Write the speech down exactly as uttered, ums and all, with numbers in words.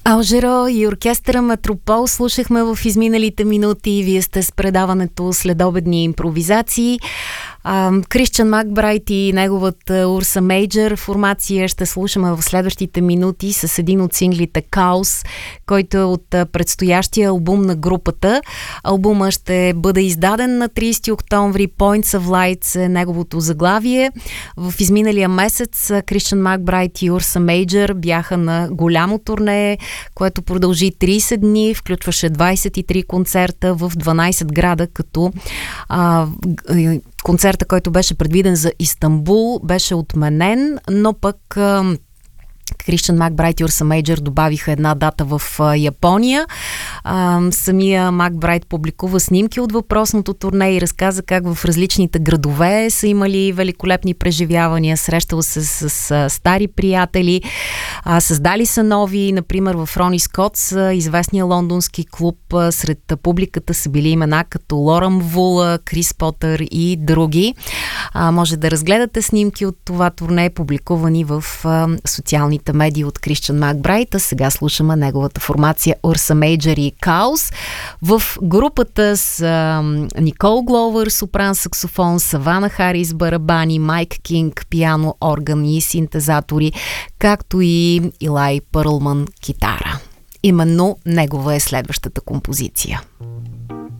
Ал Жаро и оркестъра Метропол слушахме в изминалите минути. Вие сте с предаването Следобедни импровизации. Кристиан Макбрайт и неговата Урса Мейджър формация ще слушаме в следващите минути с един от синглите Каос, който е от предстоящия албум на групата. Албума ще бъде издаден на трийсети октомври. Points of Lights е неговото заглавие. В изминалия месец Кристиан Макбрайт и Урса Мейджър бяха на голямо турне, което продължи трийсет дни, включваше двайсет и три концерта в дванайсет града, като а, концерта, който беше предвиден за Истанбул, беше отменен, но пък Кристиан Макбрайт и Урса Мейджър добавиха една дата в а, Япония. А, самия Макбрайт публикува снимки от въпросното турне и разказа как в различните градове са имали великолепни преживявания, срещал се с, с, с стари приятели, а, създали са нови, например в Рони Скотс, известния лондонски клуб, а, сред публиката са били имена като Лоран Вула, Крис Потър и други. А, може да разгледате снимки от това турне, публикувани в а, социалните медии от Кристиан Макбрайт, а сега слушаме неговата формация Урса Мейджър и Каос. В групата с а, Никол Гловър, сопран, саксофон, Савана Харис, барабани, Майк Кинг, пиано, орган и синтезатори, както и Илай Пърлман, китара. Именно негова е следващата композиция.